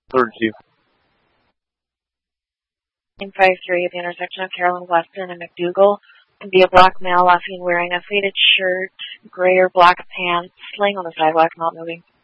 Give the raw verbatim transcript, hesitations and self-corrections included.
Third Chief. five three at the intersection of Carolyn Weston and McDougal. Can be a black male laughing, wearing a faded shirt, gray or black pants, laying on the sidewalk, not moving.